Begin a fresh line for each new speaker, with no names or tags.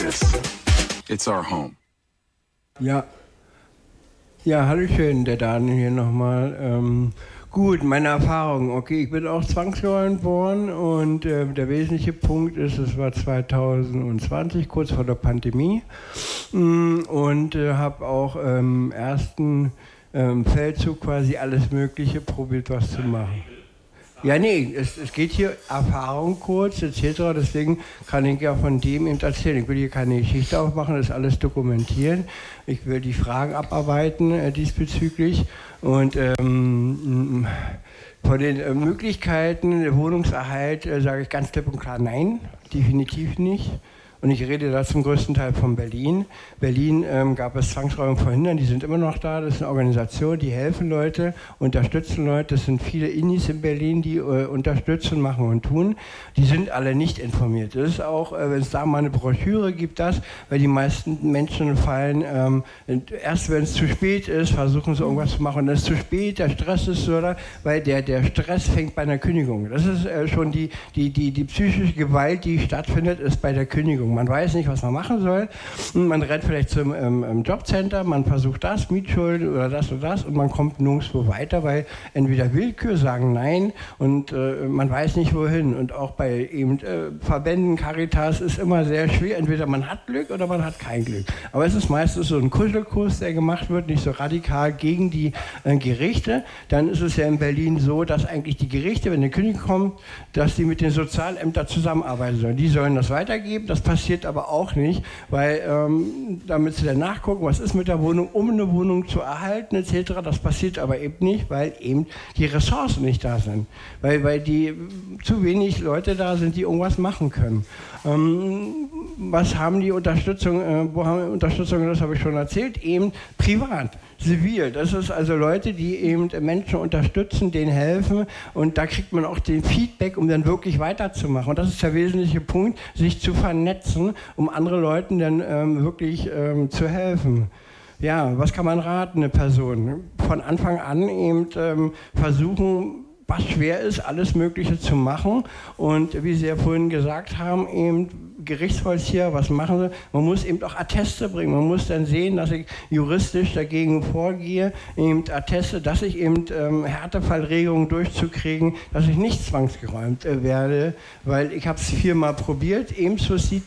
this. It's our home.
Ja. Ja, hallo schön, der Daniel hier nochmal. Gut, meine Erfahrung. Okay, ich bin auch zwangsgeräumt worden und der wesentliche Punkt ist, es war 2020, kurz vor der Pandemie, und habe auch im ersten Feldzug quasi alles Mögliche probiert, was zu machen. Ja, nee, es geht hier Erfahrung kurz, etc. Deswegen kann ich ja von dem eben erzählen. Ich will hier keine Geschichte aufmachen, das alles dokumentieren. Ich will die Fragen abarbeiten diesbezüglich. Und von den Möglichkeiten, Wohnungserhalt, sage ich ganz klipp und klar nein, definitiv nicht. Und ich rede da zum größten Teil von Berlin. Berlin gab es Zwangsräumung verhindern, die sind immer noch da. Das ist eine Organisation, die helfen Leute, unterstützen Leute. Das sind viele Innis in Berlin, die unterstützen, machen und tun. Die sind alle nicht informiert. Das ist auch, wenn es da mal eine Broschüre gibt, weil die meisten Menschen fallen, erst wenn es zu spät ist, versuchen sie irgendwas zu machen. Und es ist zu spät, der Stress ist so, weil der Stress fängt bei einer Kündigung. Das ist schon die psychische Gewalt, die stattfindet, ist bei der Kündigung. Man weiß nicht, was man machen soll. Man rennt vielleicht zum Jobcenter, man versucht das, Mietschulden oder das und man kommt nirgendwo weiter, weil entweder Willkür sagen nein und man weiß nicht wohin. Und auch bei eben Verbänden, Caritas ist immer sehr schwer. Entweder man hat Glück oder man hat kein Glück. Aber es ist meistens so ein Kuschelkurs, der gemacht wird, nicht so radikal gegen die Gerichte. Dann ist es ja in Berlin so, dass eigentlich die Gerichte, wenn eine Kündigung kommt, dass die mit den Sozialämtern zusammenarbeiten sollen. Die sollen das weitergeben. Das passiert aber auch nicht, weil damit sie dann nachgucken, was ist mit der Wohnung, um eine Wohnung zu erhalten etc. Das passiert aber eben nicht, weil eben die Ressourcen nicht da sind, weil die zu wenig Leute da sind, die irgendwas machen können. Was haben die Unterstützung, wo haben wir Unterstützung, das habe ich schon erzählt, eben privat. Zivil, das ist also Leute, die eben Menschen unterstützen, denen helfen und da kriegt man auch den Feedback, um dann wirklich weiterzumachen. Und das ist der wesentliche Punkt, sich zu vernetzen, um anderen Leuten dann wirklich zu helfen. Ja, was kann man raten, eine Person? Von Anfang an eben versuchen, was schwer ist, alles Mögliche zu machen und wie Sie ja vorhin gesagt haben, eben Gerichtsvollzieher, was machen sie? Man muss eben auch Atteste bringen. Man muss dann sehen, dass ich juristisch dagegen vorgehe, eben Atteste, dass ich eben Härtefallregelungen durchzukriegen, dass ich nicht zwangsgeräumt werde, weil ich habe es 4-mal probiert, eben Suizid